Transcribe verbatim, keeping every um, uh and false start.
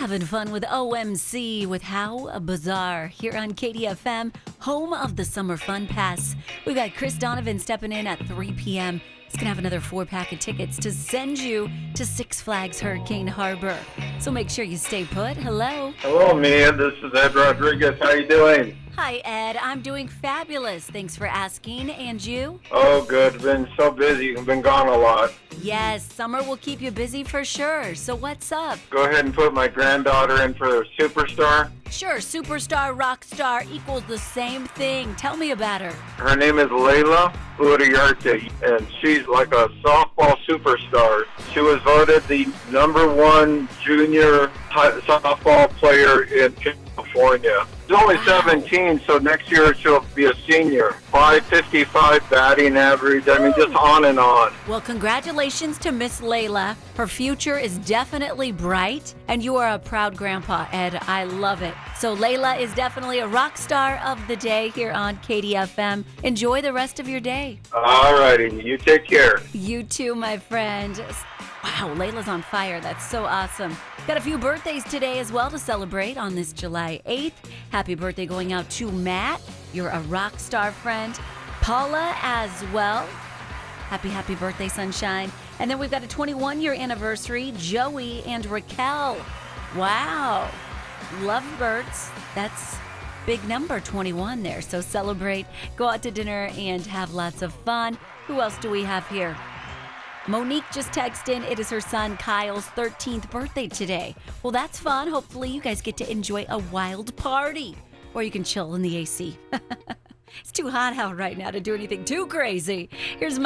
Having fun with O M C with How Bizarre here on K D F M, home of the Summer Fun Pass. We've got Chris Donovan stepping in at three p.m. He's going to have another four pack of tickets to send you to Six Flags Hurricane Harbor. So make sure you stay put. Hello. Hello, Mia. This is Ed Rodriguez. How you doing? Hi, Ed. I'm doing fabulous. Thanks for asking. And you? Oh, good. Been so busy. You've been gone a lot. Yes, summer will keep you busy for sure. So what's up? Go ahead and put my granddaughter in for Superstar. Sure, superstar, rock star equals the same thing. Tell me about her. Her name is Layla Uriarte, and she's like a softball superstar. She was voted the number one junior softball player in California. She's only seventeen, so next year she'll be a senior. five fifty-five batting average. I mean, just on and on. Well, congratulations to Miss Layla. Her future is definitely bright, and you are a proud grandpa, Ed. I love it. So Layla is definitely a rock star of the day here on K D F M. Enjoy the rest of your day. All righty. You take care. You too, my friend. Wow, Layla's on fire. That's so awesome. Got a few birthdays today as well to celebrate on this July eighth. Happy birthday going out to Matt. You're a rock star friend. Paula as well. Happy, happy birthday, sunshine. And then we've got a twenty-one-year anniversary, Joey and Raquel. Wow. Lovebirds. That's big number, twenty-one there. So celebrate, go out to dinner, and have lots of fun. Who else do we have here? Monique just texted in. It is her son Kyle's thirteenth birthday today. Well, that's fun. Hopefully you guys get to enjoy a wild party. Or you can chill in the A C. It's too hot out right now to do anything too crazy. Here's